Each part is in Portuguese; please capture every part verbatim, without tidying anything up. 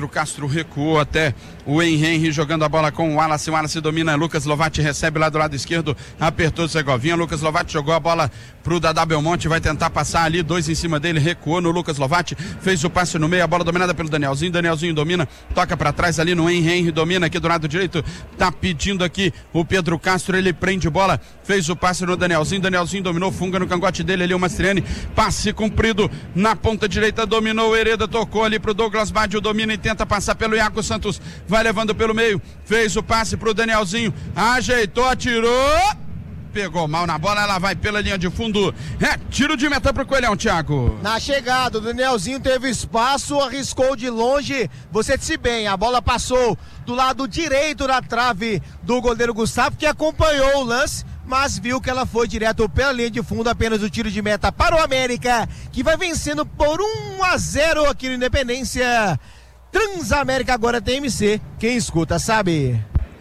O Castro recuou até o Henry jogando a bola com o Wallace. O Wallace domina. Lucas Lovatti recebe lá do lado esquerdo. Apertou o Segovinha. Lucas Lovatti jogou a bola pro Dadá Belmonte. Vai tentar passar ali. Dois em cima dele. Recuou no Lucas Lovatti. Fez o passe no meio. A bola dominada pelo Danielzinho. Danielzinho domina. Toca pra trás ali no Henry. Henry domina aqui do lado direito. Tá pedindo aqui o Pedro Castro. Ele prende bola. Fez o passe no Danielzinho. Danielzinho dominou. Funga no cangote dele ali. O Mastriani. Passe comprido na ponta direita. Dominou o Hereda. Tocou ali pro Douglas Baggio. Domina e tenta passar pelo Iago Santos, vai levando pelo meio, fez o passe pro Danielzinho, ajeitou, atirou, pegou mal na bola, ela vai pela linha de fundo, é tiro de meta pro Coelhão, Thiago. Na chegada, o Danielzinho teve espaço, arriscou de longe, você disse bem, a bola passou do lado direito da trave do goleiro Gustavo, que acompanhou o lance, mas viu que ela foi direto pela linha de fundo, apenas o tiro de meta para o América, que vai vencendo por um a zero aqui no Independência. Transamérica agora tem M C, quem escuta sabe.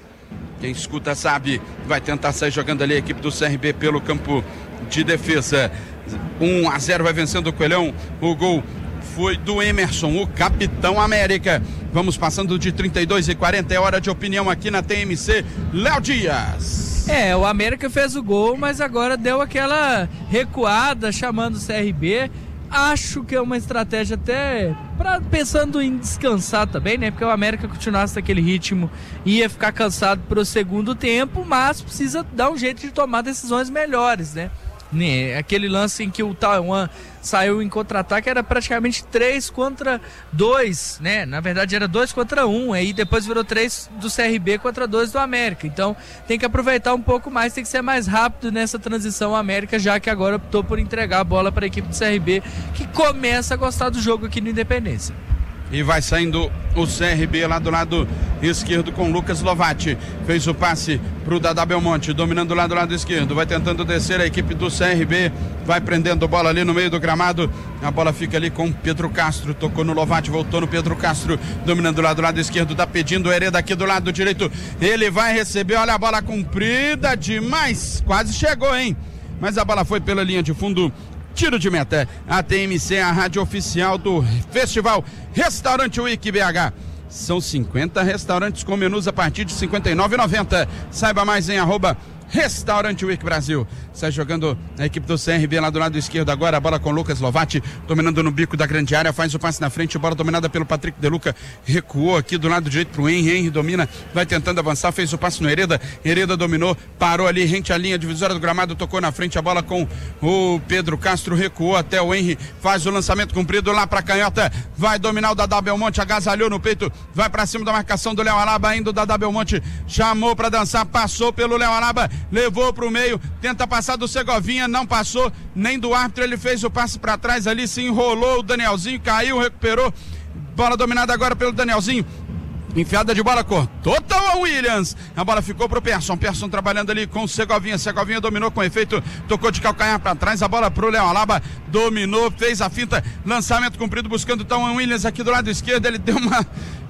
Quem escuta sabe, vai tentar sair jogando ali a equipe do C R B pelo campo de defesa. um a zero vai vencendo o Coelhão, o gol foi do Emerson, o capitão América. Vamos passando de trinta e dois e quarenta, é hora de opinião aqui na T M C. Léo Dias. É, o América fez o gol, mas agora deu aquela recuada chamando o C R B. Acho que é uma estratégia até pra, pensando em descansar também, né? Porque o América continuasse naquele ritmo, ia ficar cansado pro segundo tempo, mas precisa dar um jeito de tomar decisões melhores, né? Aquele lance em que o Taiwan saiu em contra-ataque era praticamente três contra dois, né? Na verdade era dois contra um, aí depois virou três do C R B contra dois do América. Então tem que aproveitar um pouco mais, tem que ser mais rápido nessa transição América, já que agora optou por entregar a bola para a equipe do C R B, que começa a gostar do jogo aqui no Independência. E vai saindo o C R B lá do lado esquerdo com Lucas Lovatti. Fez o passe pro Dadá Belmonte, dominando lá do lado esquerdo. Vai tentando descer a equipe do C R B. Vai prendendo bola ali no meio do gramado. A bola fica ali com Pedro Castro. Tocou no Lovatti, voltou no Pedro Castro. Dominando lá do lado esquerdo. Tá pedindo o Hereda aqui do lado direito. Ele vai receber, olha a bola comprida demais. Quase chegou, hein? Mas a bola foi pela linha de fundo. Tiro de meta. A T M C é a rádio oficial do Festival Restaurante Week B H. São cinquenta restaurantes com menus a partir de cinquenta e nove reais e noventa centavos. Saiba mais em arroba Restaurante Week Brasil. Sai jogando a equipe do C R B lá do lado esquerdo agora, a bola com Lucas Lovatti, dominando no bico da grande área, faz o passe na frente, bola dominada pelo Patrick De Luca, recuou aqui do lado direito pro Henry, Henry domina, vai tentando avançar, fez o passe no Hereda, Hereda dominou, parou ali, rente à linha divisória do gramado, tocou na frente a bola com o Pedro Castro, recuou até o Henry, faz o lançamento comprido lá pra canhota, vai dominar o Dadá Belmonte, agasalhou no peito, vai pra cima da marcação do Léo Alaba, ainda o Dadá Belmonte chamou pra dançar, passou pelo Léo Alaba, levou pro meio, tenta passar do Segovinha, não passou, nem do árbitro, ele fez o passe pra trás ali, se enrolou o Danielzinho, caiu, recuperou, bola dominada agora pelo Danielzinho, enfiada de bola, cortou Tauan Williams, a bola ficou pro Persson, Persson trabalhando ali com o Segovinha, Segovinha dominou com efeito, tocou de calcanhar pra trás, a bola pro Léo Alaba, dominou, fez a finta, lançamento comprido buscando Tauan Williams aqui do lado esquerdo, ele deu uma...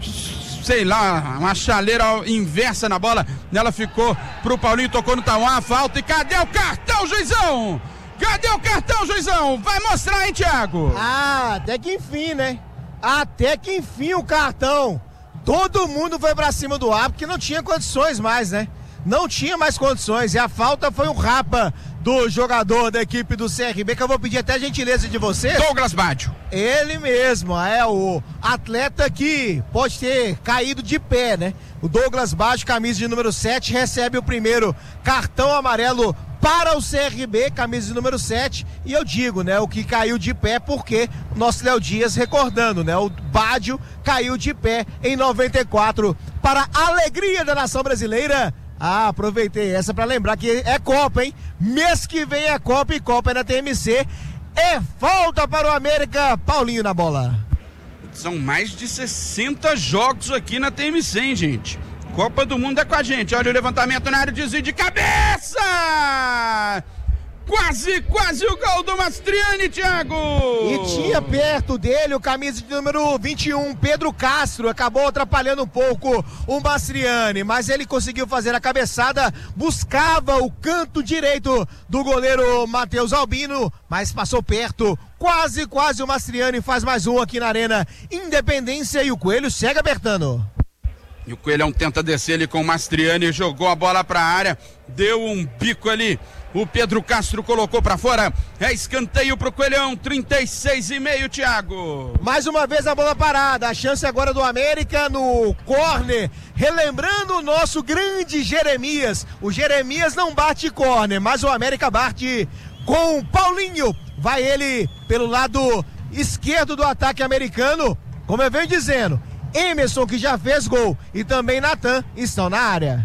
sei lá, uma chaleira inversa na bola, ela ficou pro Paulinho, tocou no Tauan, a falta, e cadê o cartão, juizão? Cadê o cartão, juizão? Vai mostrar, hein, Thiago? Ah, até que enfim, né? Até que enfim o cartão. Todo mundo foi pra cima do árbitro, porque não tinha condições mais, né? Não tinha mais condições, e a falta foi um rapa do jogador da equipe do C R B, que eu vou pedir até a gentileza de vocês. Douglas Baggio. Ele mesmo, é o atleta que pode ter caído de pé, né? O Douglas Baggio, camisa de número sete, recebe o primeiro cartão amarelo para o C R B, camisa de número sete, e eu digo, né, o que caiu de pé, porque o nosso Léo Dias recordando, né, o Baggio caiu de pé em noventa e quatro, para a alegria da nação brasileira. Ah, aproveitei essa para lembrar que é Copa, hein? Mês que vem é Copa, e Copa é na T M C. É falta para o América, Paulinho na bola. São mais de sessenta jogos aqui na T M C, hein, gente? Copa do Mundo é com a gente. Olha o levantamento na área, desvio de cabeça! Quase, quase o gol do Mastriani, Thiago! E tinha perto dele o camisa de número vinte e um, Pedro Castro, acabou atrapalhando um pouco o Mastriani, mas ele conseguiu fazer a cabeçada, buscava o canto direito do goleiro Matheus Albino, mas passou perto Quase, quase o Mastriani faz mais um aqui na Arena Independência e o Coelho segue apertando. E o Coelhão tenta descer ali com o Mastriani, jogou a bola para a área, deu um bico ali, o Pedro Castro colocou para fora, é escanteio pro Coelhão, trinta e seis e meio, Thiago. Mais uma vez a bola parada, a chance agora do América no córner, relembrando o nosso grande Jeremias, o Jeremias não bate córner, mas o América bate com o Paulinho, vai ele pelo lado esquerdo do ataque americano, como eu venho dizendo, Emerson, que já fez gol, e também Natan estão na área.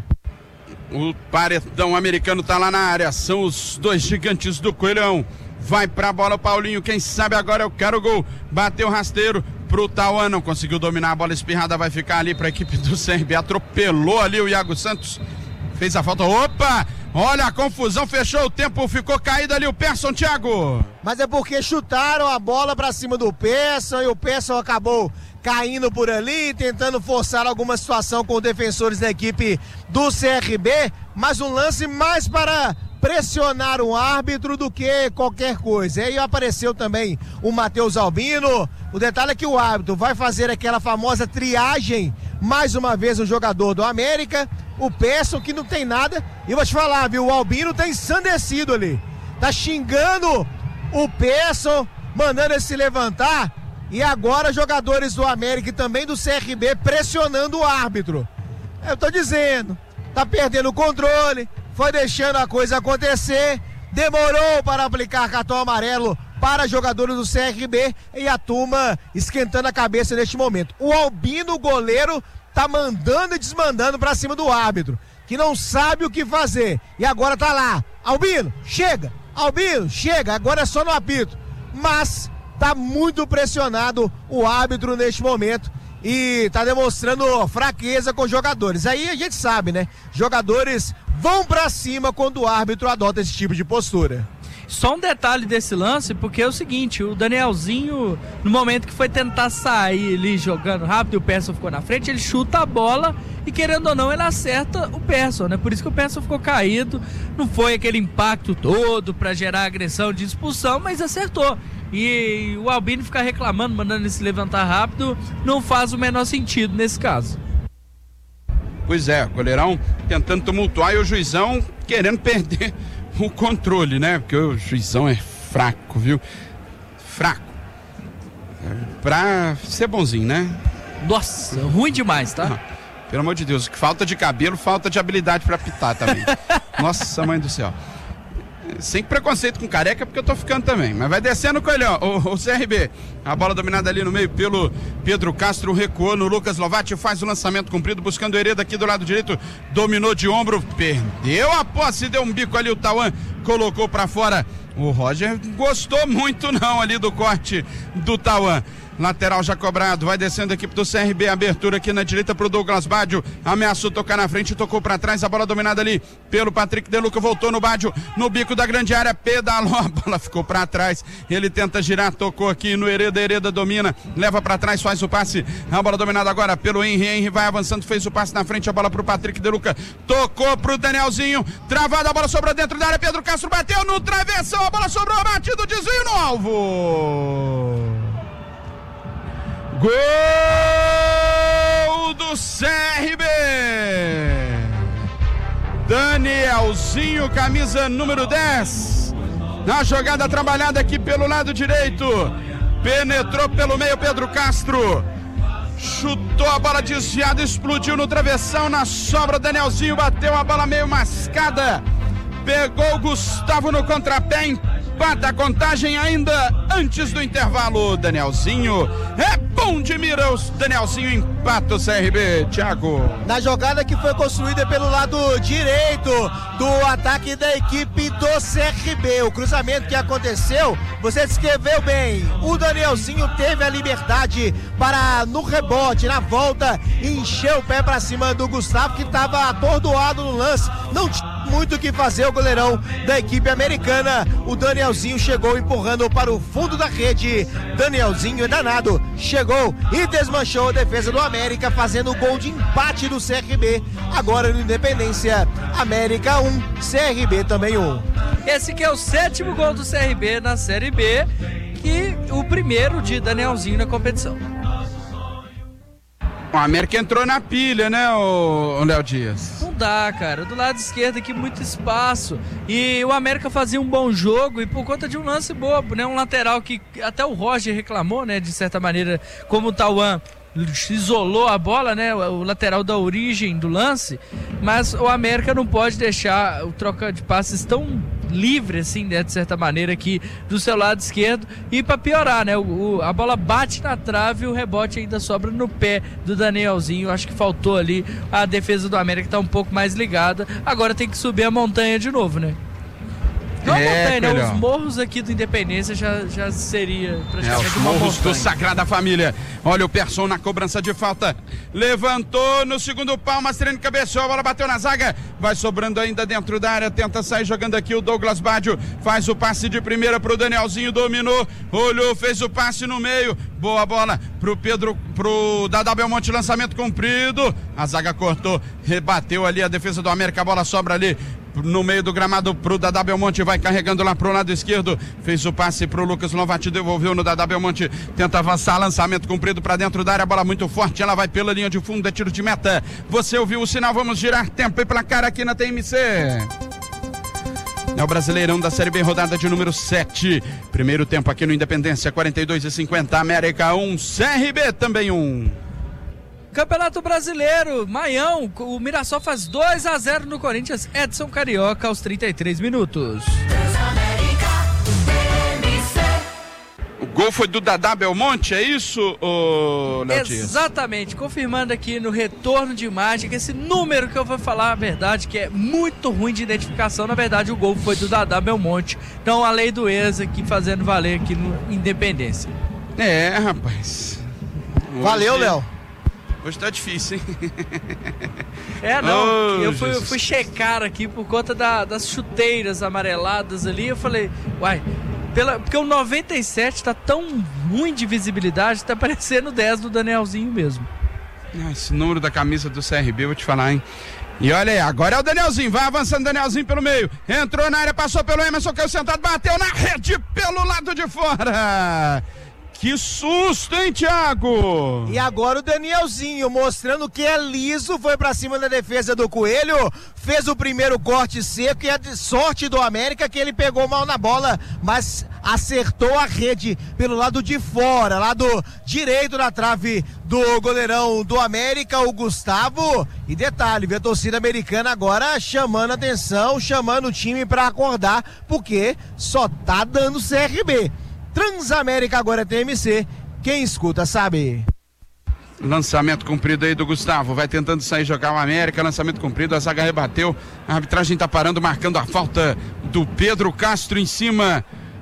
O paredão americano tá lá na área, são os dois gigantes do Coelhão. Vai pra bola o Paulinho, quem sabe agora eu quero o gol. Bateu rasteiro pro Tauan, não conseguiu dominar a bola espirrada, vai ficar ali pra equipe do C R B. Atropelou ali o Iago Santos, fez a falta. Opa! Olha a confusão, fechou o tempo, ficou caído ali o Persson, Thiago. Mas é porque chutaram a bola pra cima do Persson e o Persson acabou caindo por ali, tentando forçar alguma situação com os defensores da equipe do C R B, mas um lance mais para pressionar o árbitro do que qualquer coisa. E aí apareceu também o Matheus Albino. O detalhe é que o árbitro vai fazer aquela famosa triagem, mais uma vez o jogador do América, o Persson, que não tem nada, e vou te falar, viu, o Albino tá ensandecido ali, tá xingando o Persson, mandando ele se levantar. E agora jogadores do América e também do C R B pressionando o árbitro. Eu tô dizendo, tá perdendo o controle, foi deixando a coisa acontecer, demorou para aplicar cartão amarelo para jogadores do C R B e a turma esquentando a cabeça neste momento. O Albino, goleiro, tá mandando e desmandando para cima do árbitro, que não sabe o que fazer. E agora tá lá, Albino, chega, Albino, chega, agora é só no apito. Mas tá muito pressionado o árbitro neste momento e tá demonstrando fraqueza com os jogadores. Aí a gente sabe, né? Jogadores vão pra cima quando o árbitro adota esse tipo de postura. Só um detalhe desse lance, porque é o seguinte, o Danielzinho, no momento que foi tentar sair ali jogando rápido e o Persson ficou na frente, ele chuta a bola e, querendo ou não, ele acerta o Persson, né? Por isso que o Persson ficou caído, não foi aquele impacto todo pra gerar agressão de expulsão, mas acertou. E o Albino ficar reclamando, mandando ele se levantar rápido, não faz o menor sentido nesse caso. Pois é, goleirão tentando tumultuar e o juizão querendo perder o controle, né? Porque o juizão é fraco, viu? Fraco. Pra ser bonzinho, né? Nossa, ruim demais, tá? Não, pelo amor de Deus, falta de cabelo, falta de habilidade pra pitar também. Nossa, mãe do céu. Sem preconceito com careca, porque eu tô ficando também. Mas vai descendo o Coelhão, o, o C R B. A bola dominada ali no meio pelo Pedro Castro, recuou no Lucas Lovatti, faz o lançamento comprido, buscando o Hereda aqui do lado direito. Dominou de ombro, perdeu a posse, deu um bico ali o Tauan, colocou pra fora. O Roger gostou muito não ali do corte do Tauan. Lateral já cobrado, vai descendo a equipe do C R B, abertura aqui na direita pro Douglas Baggio, ameaçou tocar na frente, tocou pra trás, a bola dominada ali pelo Patrick De Luca, voltou no Baggio, no bico da grande área, pedalou, a bola ficou pra trás, ele tenta girar, tocou aqui no Hereda, Hereda domina, leva pra trás, faz o passe, a bola dominada agora pelo Henry, Henry vai avançando, fez o passe na frente, a bola pro Patrick De Luca, tocou pro Danielzinho, travada, a bola sobrou dentro da área, Pedro Castro bateu no travessão, a bola sobrou, batido, desvio no alvo. Gol do C R B! Danielzinho, camisa número dez. Na jogada trabalhada aqui pelo lado direito. Penetrou pelo meio Pedro Castro. Chutou a bola desviada, explodiu no travessão. Na sobra, Danielzinho bateu a bola meio mascada. Pegou o Gustavo no contrapé. Empata a contagem ainda antes do intervalo. Danielzinho é bom de mira. O Danielzinho empata o C R B, Thiago. Na jogada que foi construída pelo lado direito do ataque da equipe do C R B. O cruzamento que aconteceu, você descreveu bem. O Danielzinho teve a liberdade para, no rebote, na volta, encher o pé para cima do Gustavo, que estava atordoado no lance. Não tinha muito o que fazer o goleirão da equipe americana. O Danielzinho chegou empurrando para o fundo da rede. Danielzinho é danado, chegou e desmanchou a defesa do América, fazendo o gol de empate do C R B. Agora no Independência, América um, C R B também um. Esse que é o sétimo gol do C R B na Série B, que o primeiro de Danielzinho na competição. O América entrou na pilha, né, o Léo Dias? Não dá, cara. Do lado esquerdo aqui, muito espaço. E o América fazia um bom jogo e por conta de um lance bobo, né? Um lateral que até o Roger reclamou, né? De certa maneira, como o Tauan isolou a bola, né? O lateral da origem do lance. Mas o América não pode deixar o troca de passes tão livre, assim, né, de certa maneira, aqui do seu lado esquerdo. E para piorar, né, o, o, a bola bate na trave e o rebote ainda sobra no pé do Danielzinho. Acho que faltou ali, a defesa do América tá um pouco mais ligada. Agora tem que subir a montanha de novo, né? Não a É, montanha, né? Coelhão. Os morros aqui do Independência já, já seria É, praticamente os uma morros montanha. do Sagrada Família. Olha o Persson na cobrança de falta. Levantou no segundo pau, Mastriani cabeceou, a bola bateu na zaga. Vai sobrando ainda dentro da área, tenta sair jogando aqui o Douglas Baggio. Faz o passe de primeira pro Danielzinho, dominou, olhou, fez o passe no meio. Boa bola pro Pedro, pro Dadá Belmonte, lançamento comprido. A zaga cortou, rebateu ali a defesa do América, a bola sobra ali no meio do gramado pro Dadá Belmonte, vai carregando lá pro lado esquerdo, fez o passe pro Lucas Lovati, devolveu no Dadá Belmonte, tenta avançar, lançamento comprido pra dentro da área, bola muito forte, ela vai pela linha de fundo, é tiro de meta. Você ouviu o sinal, vamos girar tempo e placar aqui na T M C. É o Brasileirão da Série B, rodada de número sete. Primeiro tempo aqui no Independência, quarenta e dois e cinquenta, América um, C R B também um. Campeonato Brasileiro, Maião, o Mirassol faz dois a zero no Corinthians, Edson Carioca aos trinta e três minutos. O gol foi do Dadá Belmonte, é isso, ô Léo Dias? Exatamente, confirmando aqui no retorno de imagem que esse número que eu vou falar a verdade, que é muito ruim de identificação, na verdade o gol foi do Dadá Belmonte. Então a lei do ex aqui fazendo valer aqui no Independência. É, rapaz. Hoje... Valeu, Léo. Hoje tá difícil, hein? É, não, Oh, eu, fui, eu Jesus. fui checar aqui por conta da, das chuteiras amareladas ali, eu falei, uai, pela, porque o noventa e sete tá tão ruim de visibilidade, tá parecendo o dez do Danielzinho mesmo. Ah, esse número da camisa do C R B, eu vou te falar, hein? E olha aí, agora é o Danielzinho, vai avançando Danielzinho pelo meio, entrou na área, passou pelo Emerson, caiu sentado, bateu na rede pelo lado de fora. Que susto, hein, Thiago? E agora o Danielzinho, mostrando que é liso, foi pra cima da defesa do Coelho, fez o primeiro corte seco e a de sorte do América que ele pegou mal na bola, mas acertou a rede pelo lado de fora, lado direito da trave do goleirão do América, o Gustavo. E detalhe, viu, a torcida americana agora chamando atenção, chamando o time pra acordar, porque só tá dando C R B. Transamérica agora é T M C, quem escuta sabe. Lançamento comprido aí do Gustavo, vai tentando sair jogar o América, lançamento comprido, a zaga rebateu, a arbitragem tá parando, marcando a falta do Pedro Castro em cima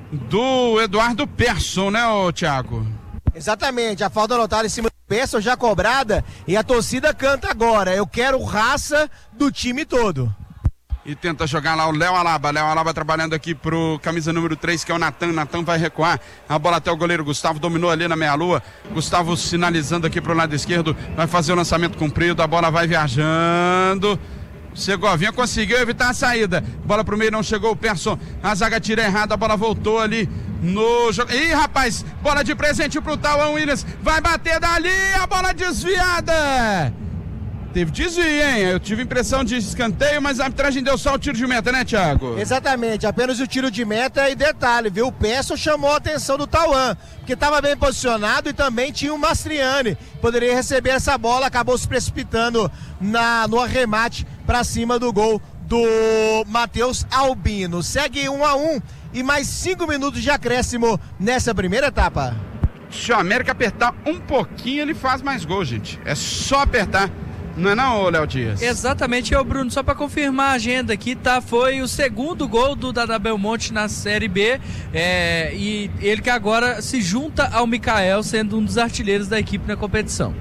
do Eduardo Persson, né, ô Thiago? Exatamente, a falta anotada em cima do Persson já cobrada e a torcida canta agora, eu quero raça do time todo. E tenta jogar lá o Léo Alaba, Léo Alaba trabalhando aqui pro camisa número três, que é o Natan, Natan vai recuar, a bola até o goleiro Gustavo, dominou ali na meia-lua, Gustavo sinalizando aqui pro lado esquerdo, vai fazer o lançamento comprido, a bola vai viajando, Segovinha conseguiu evitar a saída, bola pro meio, não chegou o Persson, a zaga tira errada, a bola voltou ali no jogo, ih rapaz, bola de presente pro Tauan Williams, vai bater dali, a bola desviada. Teve desvio, hein? Eu tive impressão de escanteio, mas a arbitragem deu só o tiro de meta, né, Thiago? Exatamente, apenas o tiro de meta e detalhe, viu? O Persson chamou a atenção do Tauan, que estava bem posicionado e também tinha o Mastriani. Poderia receber essa bola, acabou se precipitando na, no arremate para cima do gol do Matheus Albino. Segue um a um e mais cinco minutos de acréscimo nessa primeira etapa. Se o América apertar um pouquinho, ele faz mais gol, gente. É só apertar. Não é não, Léo Dias? Exatamente, é o Bruno, só para confirmar a agenda aqui, tá? Foi o segundo gol do Dadá Belmonte na Série B, é, e ele que agora se junta ao Mikael, sendo um dos artilheiros da equipe na competição.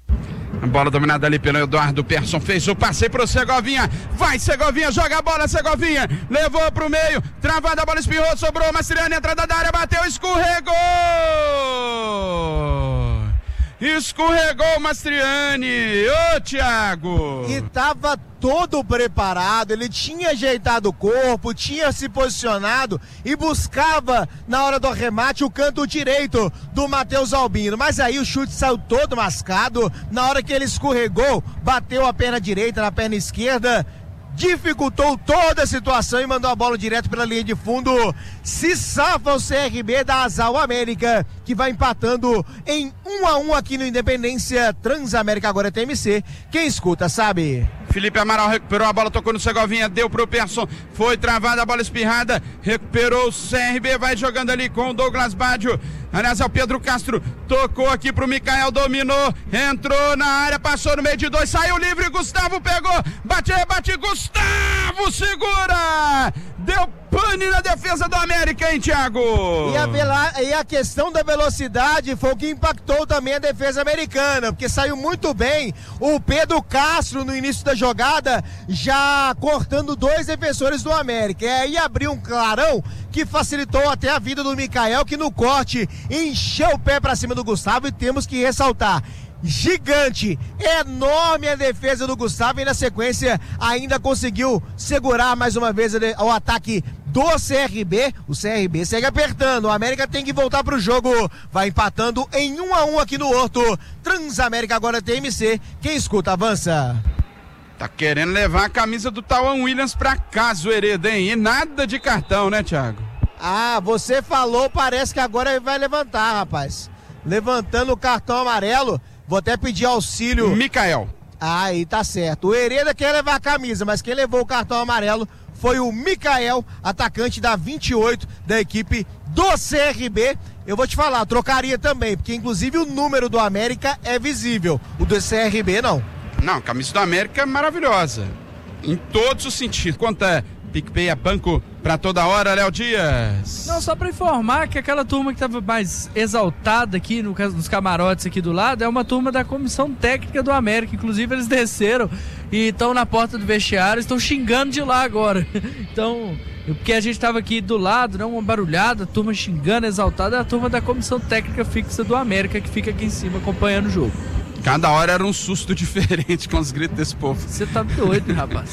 A bola dominada ali pelo Eduardo Persson, fez o passe pro Segovinha, vai Segovinha, joga a bola Segovinha, levou pro meio, travada a bola, espirrou, sobrou, Mastriani, entrada da área, bateu, escorregou! escorregou o Mastriani. Ô, Thiago! E tava todo preparado, ele tinha ajeitado o corpo, tinha se posicionado e buscava na hora do arremate o canto direito do Matheus Albino, mas aí o chute saiu todo mascado, na hora que ele escorregou, bateu a perna direita na perna esquerda, dificultou toda a situação e mandou a bola direto pela linha de fundo. Se safa o C R B da Azal América, que vai empatando em um a um aqui no Independência. Transamérica agora é T M C. Quem escuta sabe. Felipe Amaral recuperou a bola, tocou no Segovinha, deu pro Persson, foi travada a bola espirrada, recuperou o C R B, vai jogando ali com o Douglas Baggio. Aliás, é o Pedro Castro, tocou aqui pro Mikael, dominou, entrou na área, passou no meio de dois, saiu livre, Gustavo pegou, bate, rebate, Gustavo segura, deu pane na defesa do América, hein, Thiago? E a, vela... e a questão da velocidade foi o que impactou também a defesa americana, porque saiu muito bem o Pedro Castro no início da jogada, já cortando dois defensores do América, e aí abriu um clarão que facilitou até a vida do Mikael, que no corte encheu o pé pra cima do Gustavo, e temos que ressaltar, gigante, enorme a defesa do Gustavo, e na sequência ainda conseguiu segurar mais uma vez o ataque do C R B. O C R B segue apertando, o América tem que voltar pro jogo, vai empatando em um a um aqui no Horto. Transamérica agora T M C, quem escuta avança. Tá querendo levar a camisa do Tauan Williams pra casa, o Hereda, hein? E nada de cartão, né, Thiago? Ah, você falou, parece que agora ele vai levantar, rapaz. Levantando o cartão amarelo, vou até pedir auxílio. Mikael. Aí tá certo. O Hereda quer levar a camisa, mas quem levou o cartão amarelo foi o Mikael, atacante da vinte e oito da equipe do C R B. Eu vou te falar, trocaria também, porque inclusive o número do América é visível, o do C R B não. Não, a camisa do América é maravilhosa, em todos os sentidos. Conta PicPay é banco pra toda hora, Léo Dias. Não, só pra informar que aquela turma que tava mais exaltada aqui no, nos camarotes aqui do lado é uma turma da comissão técnica do América. Inclusive eles desceram e estão na porta do vestiário, estão xingando de lá agora. Então, porque a gente tava aqui do lado, né, uma barulhada, a turma xingando, exaltada, é a turma da comissão técnica fixa do América, que fica aqui em cima acompanhando o jogo. Cada hora era um susto diferente com os gritos desse povo. Você tá doido, rapaz.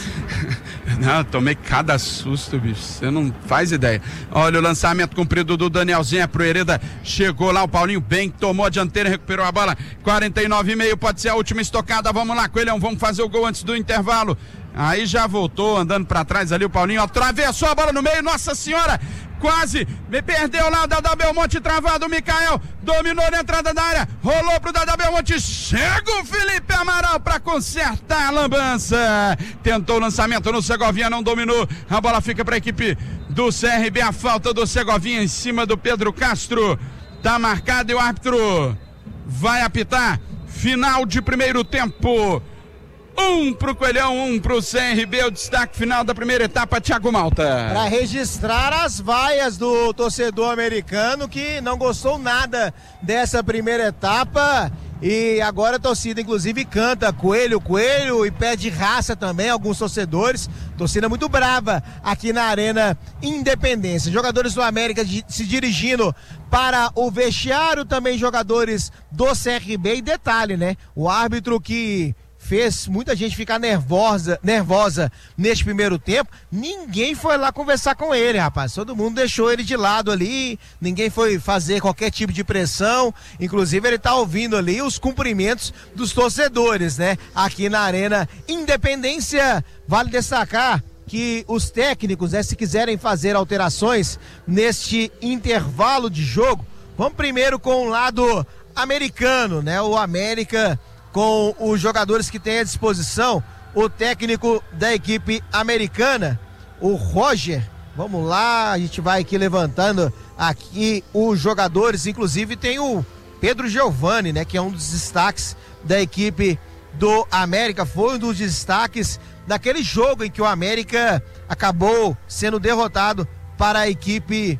Não, eu tomei cada susto, bicho. Você não faz ideia. Olha o lançamento comprido do Danielzinho pro Hereda. Chegou lá o Paulinho bem, tomou a dianteira, recuperou a bola. quarenta e nove e meio, pode ser a última estocada. Vamos lá, Coelhão, vamos fazer o gol antes do intervalo. Aí já voltou, andando pra trás ali o Paulinho. Atravessou a bola no meio, nossa senhora! Quase, me perdeu lá o Dadá Belmonte, travado o Mikael, dominou na entrada da área, rolou pro Dadá Belmonte, chega o Felipe Amaral pra consertar a lambança, tentou o lançamento no Segovinha, não dominou, a bola fica pra equipe do C R B, a falta do Segovinha em cima do Pedro Castro, tá marcado e o árbitro vai apitar, final de primeiro tempo. Um pro Coelhão, um pro C R B, o destaque final da primeira etapa, Thiago Malta. Para registrar as vaias do torcedor americano que não gostou nada dessa primeira etapa e agora a torcida inclusive canta Coelho, Coelho e pede raça também, alguns torcedores, torcida muito brava aqui na Arena Independência. Jogadores do América se dirigindo para o vestiário, também jogadores do C R B e detalhe, né, o árbitro que fez muita gente ficar nervosa, nervosa neste primeiro tempo, ninguém foi lá conversar com ele, rapaz, todo mundo deixou ele de lado ali, ninguém foi fazer qualquer tipo de pressão, inclusive ele tá ouvindo ali os cumprimentos dos torcedores, né, aqui na Arena Independência. Vale destacar que os técnicos, né, se quiserem fazer alterações neste intervalo de jogo, vamos primeiro com o lado americano, né, o América com os jogadores que tem à disposição, o técnico da equipe americana, o Roger. Vamos lá, a gente vai aqui levantando aqui os jogadores, inclusive tem o Pedro Giovani, né, que é um dos destaques da equipe do América, foi um dos destaques daquele jogo em que o América acabou sendo derrotado para a equipe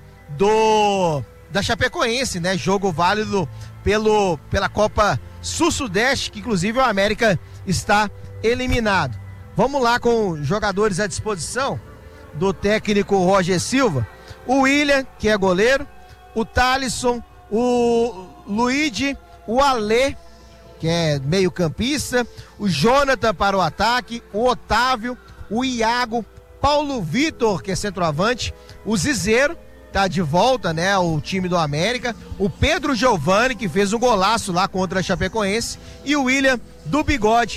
do da Chapecoense, né, jogo válido pelo, pela Copa Sul-Sudeste, que inclusive o América está eliminado. Vamos lá com jogadores à disposição do técnico Roger Silva. O William, que é goleiro, o Thalisson, o Luigi, o Alê, que é meio campista, o Jonathan para o ataque, o Otávio, o Iago, Paulo Vitor, que é centroavante, o Zizeiro, tá de volta, né, o time do América, o Pedro Giovani, que fez um golaço lá contra a Chapecoense, e o William do Bigode,